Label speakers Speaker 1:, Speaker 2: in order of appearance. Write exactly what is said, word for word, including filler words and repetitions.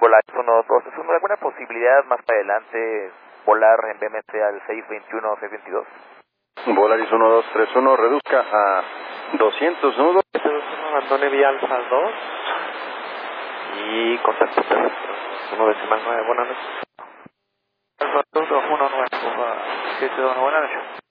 Speaker 1: Volaris uno dos dos, ¿es alguna posibilidad más para adelante volar en B M C al seis veintiuno o seis veintidós?
Speaker 2: Volaris uno dos tres uno, reduzca a doscientos nudos.
Speaker 1: Abandone vía Alfa dos y contacto terrestre. uno decimal nueve, buenas noches. Alfa dos dos uno nueve, siete dos, buenas noches.